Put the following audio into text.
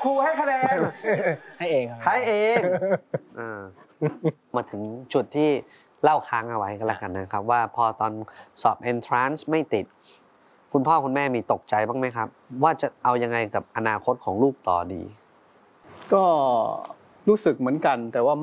ครูให้คะแนนให้เองให้เองมาถึงจุดที่เล่าค้างเอาไว้ก็แล้วกันนะครับว่าพอตอนสอบ entrance ไม่ติดคุณพ่อคุณแม่มีตกใจบ้างไหมครับว่าจะเอายังไงกับอนาคตของลูกต่อดีก็รู้สึกเหมือนกันแต่ว่า